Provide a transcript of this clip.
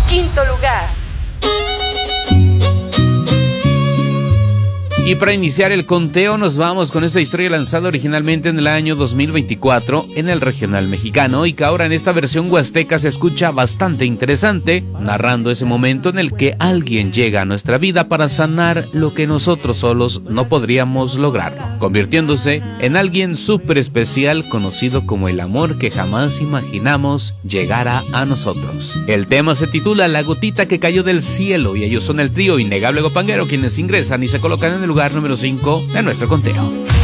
quinto lugar. Y para iniciar el conteo nos vamos con esta historia lanzada originalmente en el año 2024 en el regional mexicano y que ahora en esta versión huasteca se escucha bastante interesante, narrando ese momento en el que alguien llega a nuestra vida para sanar lo que nosotros solos no podríamos lograrlo, convirtiéndose en alguien súper especial conocido como el amor que jamás imaginamos llegara a nosotros. El tema se titula La gotita que cayó del cielo y ellos son el trío Innegable Gopanguero quienes ingresan y se colocan en el lugar número 5 de nuestro conteo.